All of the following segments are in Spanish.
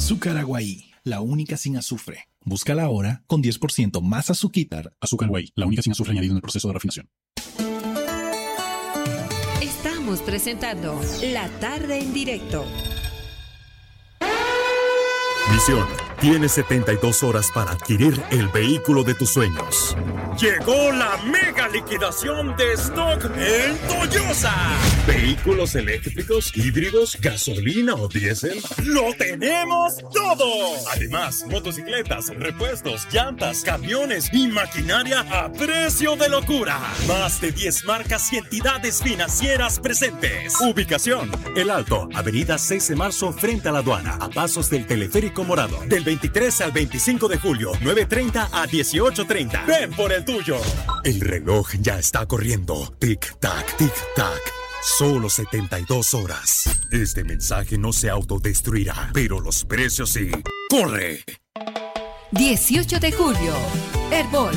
Azúcar Aguaí, la única sin azufre. Búscala ahora con 10% más azúcar. Azúcar Aguaí, la única sin azufre añadido en el proceso de refinación. Estamos presentando La Tarde en Directo. Misión: tienes 72 horas para adquirir el vehículo de tus sueños. Llegó la mega liquidación de stock en Toyosa. Vehículos eléctricos, híbridos, gasolina o diésel, ¡lo tenemos todo! Además, motocicletas, repuestos, llantas, camiones y maquinaria a precio de locura. Más de 10 marcas y entidades financieras presentes. Ubicación: El Alto, avenida 6 de marzo frente a la aduana, a pasos del teleférico morado. Del 23 al 25 de julio, 9:30 a 18:30. Ven por el tuyo. El reloj ya está corriendo. Tic-tac, tic-tac. Solo 72 horas. Este mensaje no se autodestruirá, pero los precios sí. ¡Corre! 18 de julio. Herbol,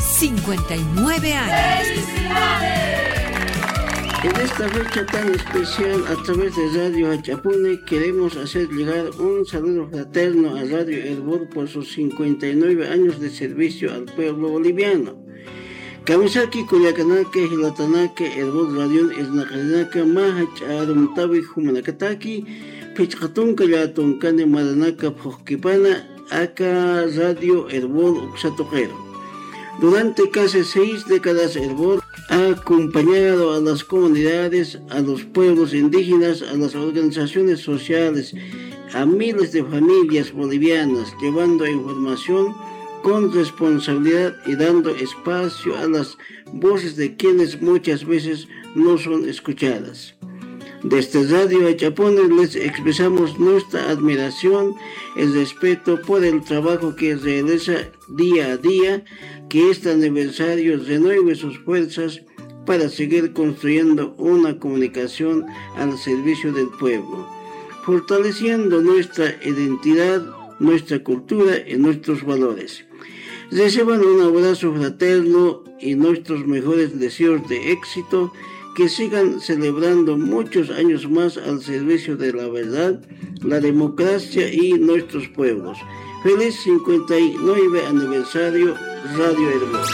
59 años. ¡Felicidades! En esta fecha tan especial, a través de Radio Hachapune, queremos hacer llegar un saludo fraterno a Radio Herbol por sus 59 años de servicio al pueblo boliviano. Kamisaki Kuyakanake, Hilatanake, Herbol Radio, Esnakarinaka, Mahach Arumtawi, Humanakataki, Pichkatunka, Yatunkane, Maranaka, Pujkipana, Aka Radio Herbol, Uxatoquero. Durante casi 6 décadas, Herbol ha acompañado a las comunidades, a los pueblos indígenas, a las organizaciones sociales, a miles de familias bolivianas, llevando información con responsabilidad y dando espacio a las voces de quienes muchas veces no son escuchadas. Desde Radio Hachapune les expresamos nuestra admiración y respeto por el trabajo que realiza día a día, que este aniversario renueve sus fuerzas para seguir construyendo una comunicación al servicio del pueblo, fortaleciendo nuestra identidad, nuestra cultura y nuestros valores. Reciban un abrazo fraterno y nuestros mejores deseos de éxito, que sigan celebrando muchos años más al servicio de la verdad, la democracia y nuestros pueblos. Feliz 59 aniversario, Radio Herbol.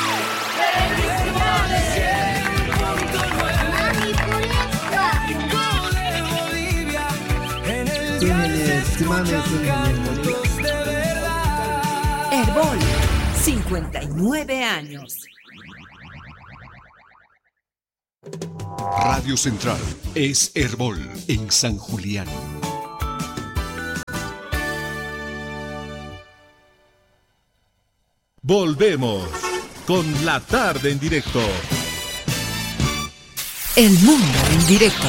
Herbol, 59 años. Radio Central es Herbol en San Julián. Volvemos con La Tarde en Directo. El mundo en directo.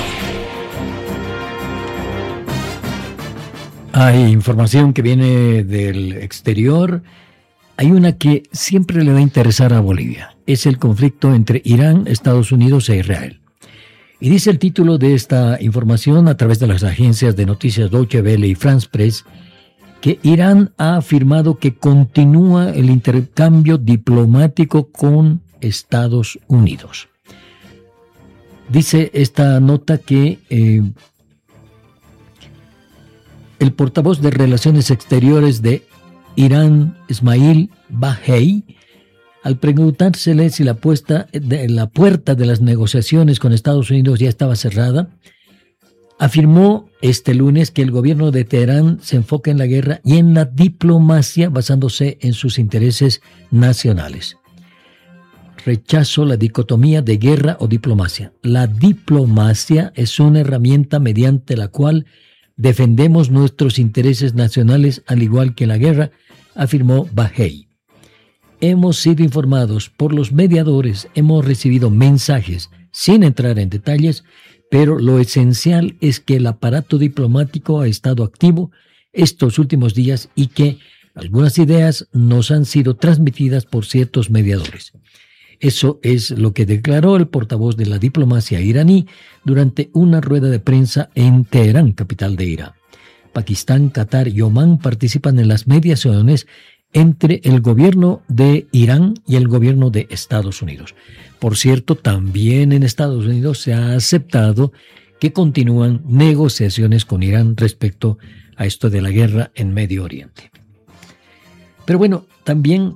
Hay información que viene del exterior. Hay una que siempre le va a interesar a Bolivia. Es el conflicto entre Irán, Estados Unidos e Israel. Y dice el título de esta información a través de las agencias de noticias Deutsche Welle y France Press, que Irán ha afirmado que continúa el intercambio diplomático con Estados Unidos. Dice esta nota que el portavoz de Relaciones Exteriores de Irán, Ismail Bahei, al preguntársele si la puerta de las negociaciones con Estados Unidos ya estaba cerrada, afirmó este lunes que el gobierno de Teherán se enfoca en la guerra y en la diplomacia basándose en sus intereses nacionales. Rechazo la dicotomía de guerra o diplomacia. La diplomacia es una herramienta mediante la cual defendemos nuestros intereses nacionales al igual que la guerra, afirmó Bahei. Hemos sido informados por los mediadores, hemos recibido mensajes, sin entrar en detalles, pero lo esencial es que el aparato diplomático ha estado activo estos últimos días y que algunas ideas nos han sido transmitidas por ciertos mediadores. Eso es lo que declaró el portavoz de la diplomacia iraní durante una rueda de prensa en Teherán, capital de Irán. Pakistán, Qatar y Omán participan en las mediaciones entre el gobierno de Irán y el gobierno de Estados Unidos. Por cierto, también en Estados Unidos se ha aceptado que continúan negociaciones con Irán respecto a esto de la guerra en Medio Oriente. Pero bueno, también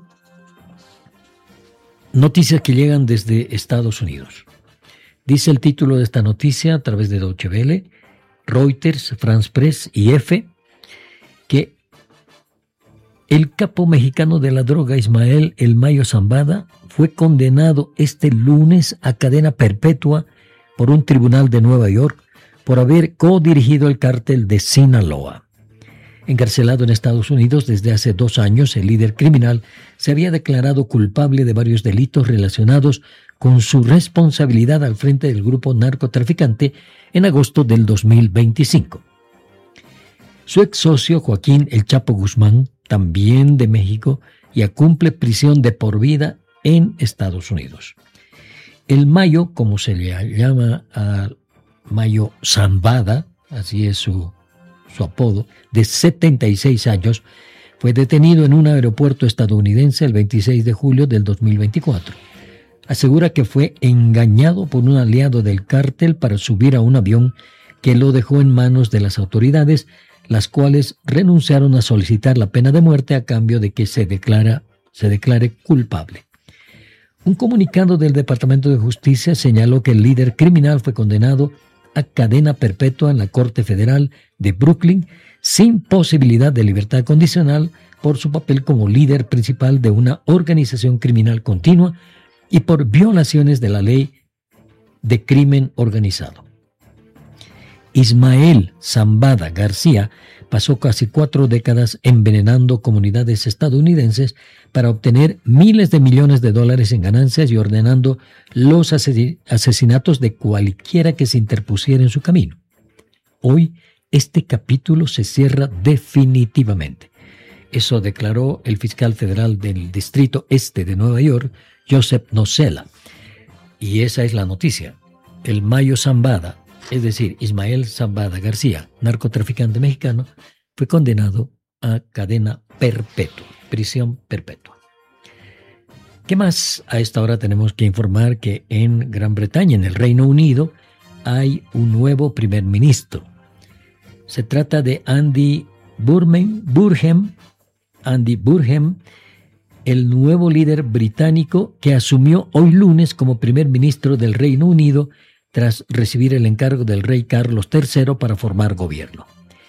noticias que llegan desde Estados Unidos. Dice el título de esta noticia a través de Deutsche Welle, Reuters, France Press y EFE, que el capo mexicano de la droga Ismael El Mayo Zambada fue condenado este lunes a cadena perpetua por un tribunal de Nueva York por haber codirigido el cártel de Sinaloa. Encarcelado en Estados Unidos desde hace 2 años, el líder criminal se había declarado culpable de varios delitos relacionados con su responsabilidad al frente del grupo narcotraficante en agosto del 2025. Su ex socio Joaquín El Chapo Guzmán, también de México, ya cumple prisión de por vida en Estados Unidos. El Mayo, como se le llama a Mayo Zambada, así es su apodo, de 76 años, fue detenido en un aeropuerto estadounidense el 26 de julio del 2024. Asegura que fue engañado por un aliado del cártel para subir a un avión que lo dejó en manos de las autoridades, las cuales renunciaron a solicitar la pena de muerte a cambio de que se declare culpable. Un comunicado del Departamento de Justicia señaló que el líder criminal fue condenado a cadena perpetua en la Corte Federal de Brooklyn sin posibilidad de libertad condicional por su papel como líder principal de una organización criminal continua y por violaciones de la ley de crimen organizado. Ismael Zambada García pasó casi 4 décadas envenenando comunidades estadounidenses para obtener miles de millones de dólares en ganancias y ordenando los asesinatos de cualquiera que se interpusiera en su camino. Hoy, este capítulo se cierra definitivamente. Eso declaró el fiscal federal del Distrito Este de Nueva York, Joseph Nocella. Y esa es la noticia. El Mayo Zambada, es decir, Ismael Zambada García, narcotraficante mexicano, fue condenado a cadena perpetua, prisión perpetua. ¿Qué más? A esta hora tenemos que informar que en Gran Bretaña, en el Reino Unido, hay un nuevo primer ministro. Se trata de Andy Burnham, el nuevo líder británico que asumió hoy lunes como primer ministro del Reino Unido tras recibir el encargo del rey Carlos III para formar gobierno.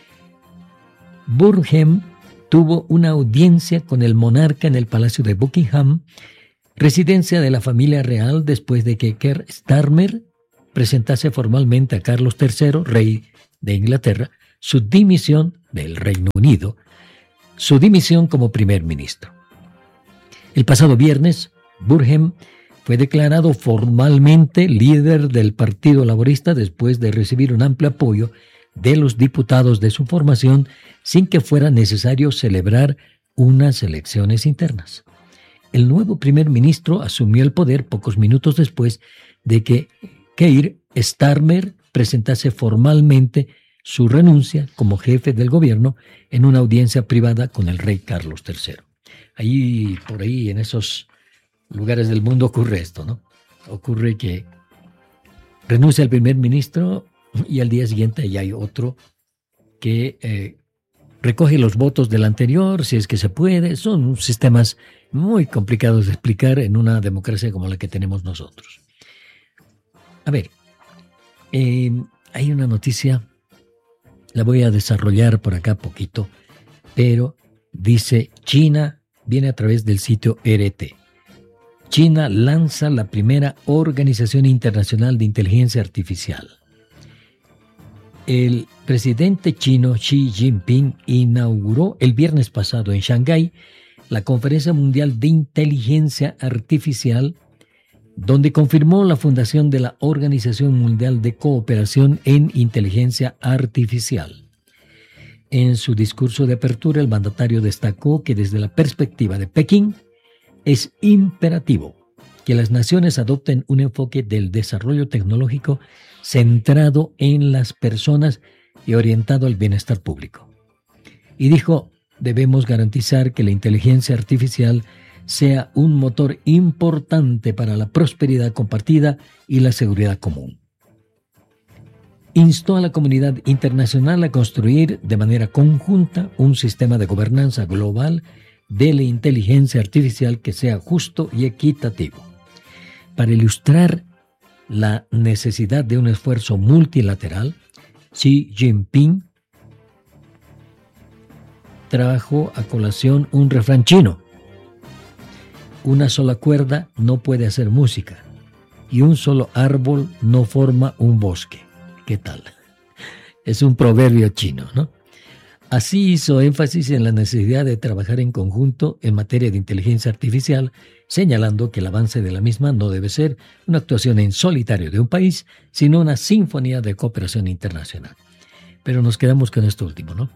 Burnham tuvo una audiencia con el monarca en el Palacio de Buckingham, residencia de la familia real, después de que Keir Starmer presentase formalmente a Carlos III, rey de Inglaterra, su dimisión del Reino Unido, su dimisión como primer ministro. El pasado viernes, Burnham fue declarado formalmente líder del Partido Laborista después de recibir un amplio apoyo de los diputados de su formación sin que fuera necesario celebrar unas elecciones internas. El nuevo primer ministro asumió el poder pocos minutos después de que Keir Starmer presentase formalmente su renuncia como jefe del gobierno en una audiencia privada con el rey Carlos III. Por ahí, en esos lugares del mundo ocurre esto, ¿no? Ocurre que renuncia el primer ministro y al día siguiente ya hay otro que recoge los votos del anterior, si es que se puede. Son sistemas muy complicados de explicar en una democracia como la que tenemos nosotros. A ver, hay una noticia, la voy a desarrollar por acá poquito, pero dice China, viene a través del sitio RT. China lanza la primera organización internacional de inteligencia artificial. El presidente chino Xi Jinping inauguró el viernes pasado en Shanghái la Conferencia Mundial de Inteligencia Artificial, donde confirmó la fundación de la Organización Mundial de Cooperación en Inteligencia Artificial. En su discurso de apertura, el mandatario destacó que desde la perspectiva de Pekín, es imperativo que las naciones adopten un enfoque del desarrollo tecnológico centrado en las personas y orientado al bienestar público. Y dijo, debemos garantizar que la inteligencia artificial sea un motor importante para la prosperidad compartida y la seguridad común. instó a la comunidad internacional a construir de manera conjunta un sistema de gobernanza global de la inteligencia artificial que sea justo y equitativo. Para ilustrar la necesidad de un esfuerzo multilateral, Xi Jinping trajo a colación un refrán chino: una sola cuerda no puede hacer música y un solo árbol no forma un bosque. ¿Qué tal? Es un proverbio chino, ¿no? Así hizo énfasis en la necesidad de trabajar en conjunto en materia de inteligencia artificial, señalando que el avance de la misma no debe ser una actuación en solitario de un país, sino una sinfonía de cooperación internacional. Pero nos quedamos con esto último, ¿no?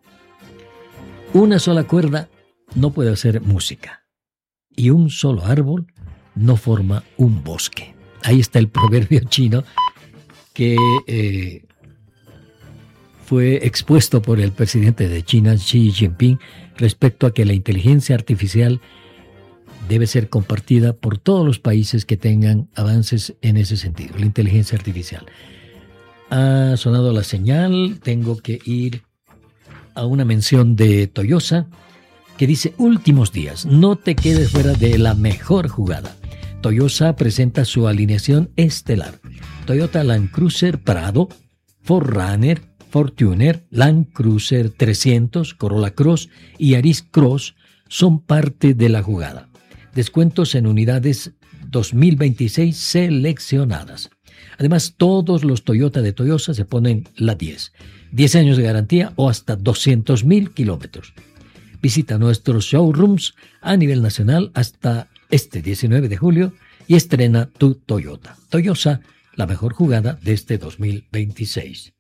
Una sola cuerda no puede hacer música y un solo árbol no forma un bosque. Ahí está el proverbio chino que fue expuesto por el presidente de China, Xi Jinping, respecto a que la inteligencia artificial debe ser compartida por todos los países que tengan avances en ese sentido, la inteligencia artificial. Ha sonado la señal, tengo que ir a una mención de Toyosa que dice: últimos días, no te quedes fuera de la mejor jugada. Toyosa presenta su alineación estelar: Toyota Land Cruiser Prado, 4Runner, Fortuner, Land Cruiser 300, Corolla Cross y Yaris Cross son parte de la jugada. Descuentos en unidades 2026 seleccionadas. Además, todos los Toyota de Toyosa se ponen la 10. 10 años de garantía o hasta 200,000 kilómetros. Visita nuestros showrooms a nivel nacional hasta este 19 de julio y estrena tu Toyota. Toyosa, la mejor jugada de este 2026.